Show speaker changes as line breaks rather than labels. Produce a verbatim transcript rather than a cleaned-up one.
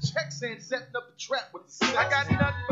checks and setting up a trap with the sex. I got nothing